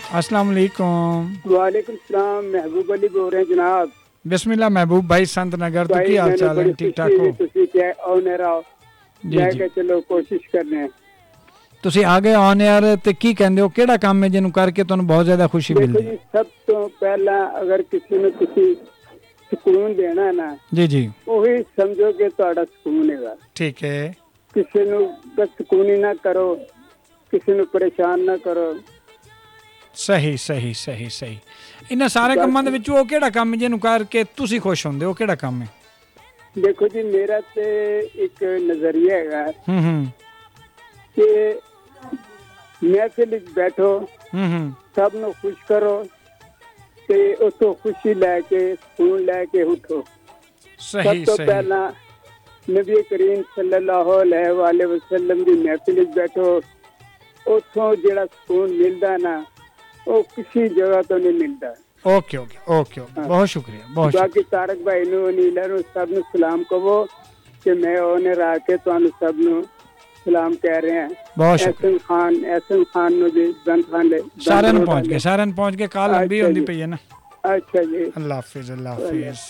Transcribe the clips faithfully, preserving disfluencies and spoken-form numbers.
अस्सलाम वालेकुम। वालेकुम सलाम, महबूब अली बोल रहे हैं जनाब। बिस्मिल्लाह महबूब भाई संत नगर तो की हाल चाल है? ठीक ठाक हो? ਤੁਸੀਂ ਕਿ ਆਉਣੇ ਰਹੋ ਜੀ ਮੈਂ ਜੀ ਕਿਹਾ ਚਲੋ ਕੋਸ਼ਿਸ਼ ਕਰਨੇ। ਤੁਸੀਂ ਆ ਗਏ ਔਨ 에ਅਰ ਤੇ ਕੀ ਕਹਿੰਦੇ ਹੋ ਕਿਹੜਾ ਕੰਮ ਹੈ ਜਿਹਨੂੰ ਕਰਕੇ ਤੁਹਾਨੂੰ ਬਹੁਤ ਜ਼ਿਆਦਾ ਖੁਸ਼ੀ ਦੇਖੋ ਮਿਲਦੀ ਜੀ, ਹੈ? ਸਭ ਤੋਂ ਪਹਿਲਾਂ ਅਗਰ ਕਿਸੇ ਨੂੰ ਤੁਸੀਂ ਸਕੂਨ ਦੇਣਾ ਨਾ, ਜੀ ਜੀ ਉਹੀ ਸਮਝੋ ਕਿ ਤੁਹਾਡਾ ਸਕੂਨ ਹੈਗਾ। ਠੀਕ ਹੈ। ਕਿਸੇ ਨੂੰ ਬਦਸਕੂਨੀ ਨਾ ਕਰੋ, ਕਿਸੇ ਨੂੰ ਪਰੇਸ਼ਾਨ ਨਾ ਕਰੋ। ਸਹੀ ਸਹੀ ਸਹੀ ਸਹੀ। ਇਹਨਾਂ ਸਾਰੇ ਕੰਮਾਂ ਦੇ ਵਿੱਚੋਂ ਉਹ ਕਿਹੜਾ ਕੰਮ ਜਿਹਨੂੰ ਕਰਕੇ ਤੁਸੀਂ ਖੁਸ਼ ਹੁੰਦੇ ਹੋ, ਕਿਹੜਾ ਕੰਮ ਹੈ? ਦੇਖੋ ਜੀ, ਮੇਰਾ ਤੇ ਇੱਕ ਨਜ਼ਰੀਆ ਹੈਗਾ ਹੂੰ ਹੂੰ ਕਿ ਮਹਿਫਿਲ ਵਿੱਚ ਬੈਠੋ, ਹੂੰ ਹੂੰ ਸਭ ਨੂੰ ਖੁਸ਼ ਕਰੋ ਤੇ ਉਤੋਂ ਖੁਸ਼ੀ ਲੈ ਕੇ ਸਕੂਨ ਲੈ ਕੇ ਉਠੋ। ਸਹੀ ਸਭ ਤੋਂ ਸਹੀ ਪਹਿਲਾਂ ਨਬੀ ਕਰੀਮ ਸੱਲੱਲਾਹੁ ਅਲੈਹਿ ਵਸੱਲਮ ਦੀ ਮਹਿਫਿਲ ਵਿੱਚ ਬੈਠੋ, ਉੱਥੋਂ ਜਿਹੜਾ ਸਕੂਨ ਮਿਲਦਾ ਨਾ, ਉਹ ਕਿਸੇ ਜਗ੍ਹਾ ਤੋਂ ਨਹੀਂ ਮਿਲਦਾ। ਓਕੇ ਓਕੇ ਓਕੇ ਓਕੇ ਬਹੁਤ ਸ਼ੁਕਰੀਆ ਬਹੁਤ ਸ਼ੁਕਰੀਆ। ਬਾਕੀ ਤਾਰਕ ਭਾਈ ਨੂੰ, ਨੀਲਾ ਨੂੰ, ਸਭ ਨੂੰ ਸਲਾਮ ਕਹੋ ਕਿ ਮੈਂ ਉਹਨੇ ਰਾ ਕੇ ਤੁਹਾਨੂੰ ਸਭ ਨੂੰ ਸਲਾਮ ਕਹਿ ਰਹੇ ਹਾਂ। ਬਹੁਤ ਸ਼ੁਕਰੀਆ। ਐਸਨ ਖਾਨ ਐਸਨ ਖਾਨ ਨੂੰ ਜੀ ਦੰਦ ਖਾਨ ਲੈ ਸਾਰਿਆਂ ਨੂੰ ਪਹੁੰਚ ਗਏ, ਸਾਰਿਆਂ ਨੂੰ ਪਹੁੰਚ ਕੇ ਕਾਲ ਲੰਬੀ ਹੁੰਦੀ ਪਈ ਹੈ ਨਾ। ਅੱਛਾ ਜੀ, ਅੱਲਾਹ ਹਾਫਿਜ਼ ਅੱਲਾਹ ਹਾਫਿਜ਼।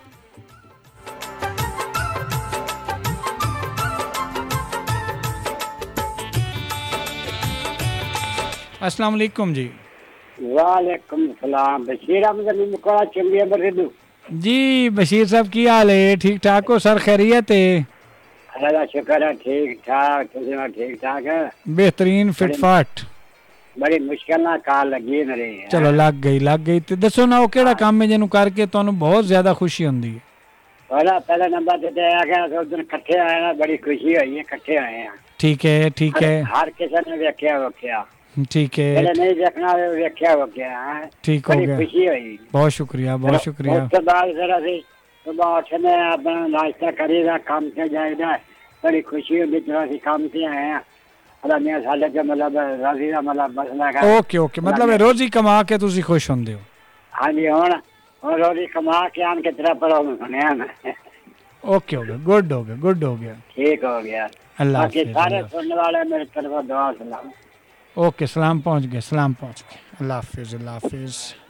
अस्सलाम वालेकुम जी। वालेकुम सलाम। बशीर अहमद मुकड़ा चंगी बरेदू जी बशीर साहब की हाल है? ठीक ठाक हो सर? खैरियत है? अल्लाह का शुक्र है, ठीक ठाक। तुम ठीक ठाक है? बेहतरीन फिट फाट। बड़ी मुश्किल ना काल लगी मेरे। चलो लग गई लग गई। ते दसो ना वो केड़ा काम है जिन्हों करके तुहानू बहुत ज्यादा खुशी होंदी है? पहला पहला नंबर ते आ गया तो उस दिन इकट्ठे आए ना, बड़ी खुशी हुई है, इकट्ठे आए हैं। ठीक है ठीक है हर किसी ने वेख्या वेख्या, ठीक है पहले नहीं देखना वेख्या वेख्या है। ठीक हो बड़ी गया। खुशी हुई। बहुत शुक्रिया बहुत शुक्रिया। उसके बाद जरा से सुबह उठने अपना नाश्ता करीदा, काम से जाएगा, बड़ी खुशी होगी। जरा सी काम से आए हैं, अल्लाह मियां साले के मतलब राजी का मतलब मसला का। ओके ओके मतलब रोजी कमा के तुसी खुश होंदे हो? हाँ जी, हुण हुण रोजी कमा के आन के तरह पर सुने हैं। ओके ओके गुड हो गया गुड हो गया। ठीक हो गया। अल्लाह बाकी हाफिज़, सारे अल्लाह सुनने वाले मेरी तरफ दुआ सलाम। ओके सलाम पहुंच गए सलाम पहुंच गए। अल्लाह हाफिज़ अल्लाह हाफिज़।